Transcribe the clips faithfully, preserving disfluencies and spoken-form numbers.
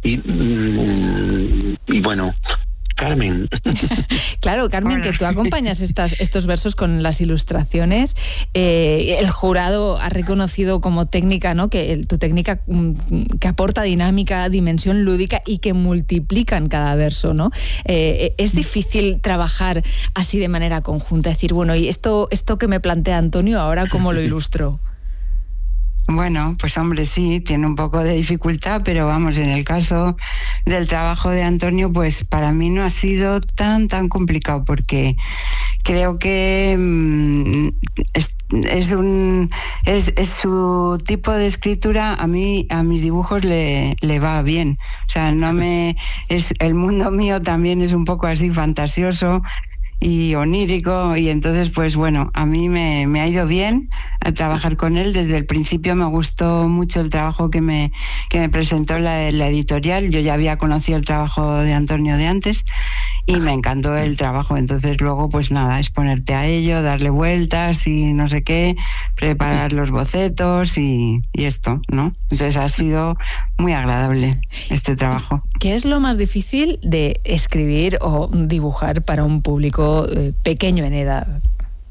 Y, y bueno, Carmen. Claro, Carmen, que tú acompañas estas, estos versos con las ilustraciones. Eh, el jurado ha reconocido como técnica, ¿no?, que el, tu técnica que aporta dinámica, dimensión lúdica y que multiplican cada verso, ¿no? Eh, es difícil trabajar así de manera conjunta, decir, bueno, y esto, esto que me plantea Antonio, ¿ahora cómo lo ilustro? Bueno, pues hombre, sí, tiene un poco de dificultad, pero vamos, en el caso del trabajo de Antonio, pues para mí no ha sido tan, tan complicado, porque creo que mmm, es, es un es, es su tipo de escritura, a mí, a mis dibujos le, le va bien. O sea, no me es el mundo mío también es un poco así fantasioso y onírico, y entonces pues bueno, a mí me, me ha ido bien a trabajar con él. Desde el principio me gustó mucho el trabajo que me, que me presentó la, la editorial. Yo ya había conocido el trabajo de Antonio de antes y me encantó el trabajo. Entonces luego pues nada, es ponerte a ello, darle vueltas y no sé qué, preparar los bocetos y, y esto, ¿no? Entonces ha sido muy agradable este trabajo. ¿Qué es lo más difícil de escribir o dibujar para un público eh, pequeño en edad?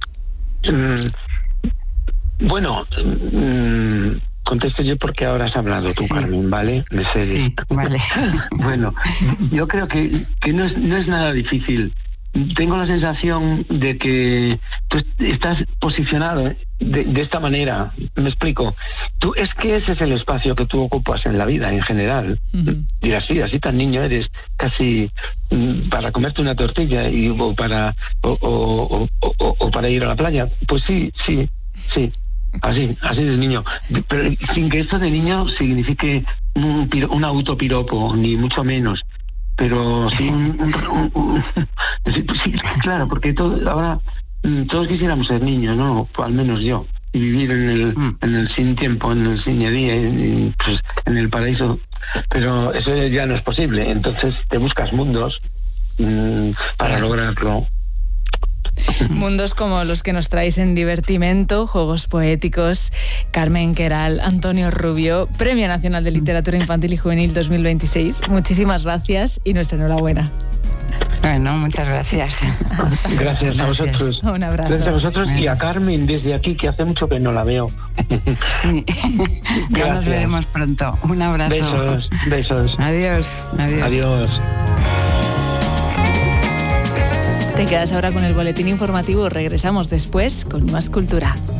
Mm, bueno, mm, contesto yo porque ahora has hablado tú, sí. Carmen, ¿vale? Me cedes. Sí, vale. Bueno, yo creo que, que no, es, no es nada difícil. Tengo la sensación de que tú estás posicionado de, de esta manera. Me explico. Tú, es que ese es el espacio que tú ocupas en la vida en general. Uh-huh. Dirás, sí, así tan niño eres, casi mm, para comerte una tortilla y, o, para, o, o, o, o, o para ir a la playa. Pues sí, sí, sí. Así, así de niño. Pero sin que eso de niño signifique un, un autopiropo, ni mucho menos. Pero sí, un, un, un, un, sí, sí, claro, porque todo, ahora todos quisiéramos ser niños, ¿no? Al menos yo, y vivir en el, en el sin tiempo, en el sin día, y, pues, en el paraíso. Pero eso ya no es posible. Entonces te buscas mundos mmm, para lograrlo. Mundos como los que nos traéis en Divertimento, Juegos Poéticos. Carmen Queralt, Antonio Rubio, Premio Nacional de Literatura Infantil y Juvenil dos mil veintiséis. Muchísimas gracias y nuestra enhorabuena. Bueno, muchas gracias. Gracias a vosotros. Un abrazo. Gracias a vosotros bueno. Y a Carmen desde aquí, que hace mucho que no la veo. Sí, ya nos veremos pronto. Un abrazo. Besos, besos. Adiós, adiós. Adiós. Te quedas ahora con el boletín informativo. Regresamos después con más cultura.